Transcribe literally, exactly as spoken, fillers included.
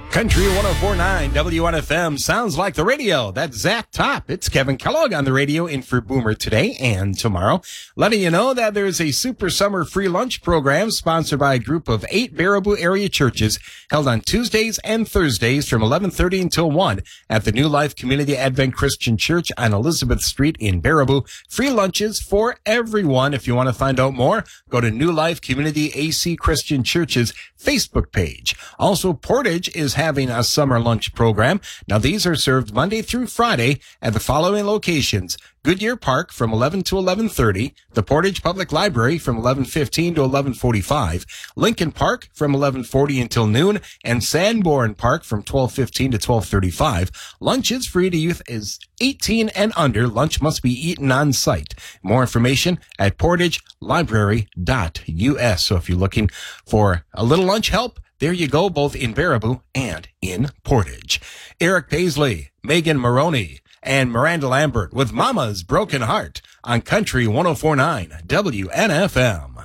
Country one oh four point nine W N F M sounds like the radio. That's Zach Top. It's Kevin Kellogg on the radio in for Boomer today and tomorrow. Letting you know that there's a super summer free lunch program sponsored by a group of eight Baraboo area churches held on Tuesdays and Thursdays from eleven thirty until one at the New Life Community Advent Christian Church on Elizabeth Street in Baraboo. Free lunches for everyone. If you want to find out more, go to New Life Community A C Christian Church's Facebook page. Also, Portage is having a summer lunch program. Now, these are served Monday through Friday at the following locations: Goodyear Park from eleven to eleven thirty, the Portage Public Library from eleven fifteen to eleven forty-five, Lincoln Park from eleven forty until noon, and Sanborn Park from twelve fifteen to twelve thirty-five. Lunch is free to youth is eighteen and under. Lunch must be eaten on site. More information at portage library dot U S. So if you're looking for a little lunch help, there you go, both in Baraboo and in Portage. Eric Paisley, Megan Maroney, and Miranda Lambert with Mama's Broken Heart on Country one oh four point nine W N F M.